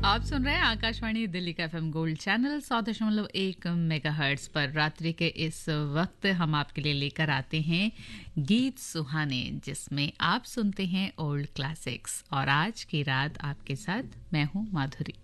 आप सुन रहे हैं आकाशवाणी दिल्ली का एफएम गोल्ड चैनल 100.1 मेगाहर्ट्ज पर। रात्रि के इस वक्त हम आपके लिए लेकर आते हैं गीत सुहाने, जिसमें आप सुनते हैं ओल्ड क्लासिक्स। और आज की रात आपके साथ मैं हूं माधुरी।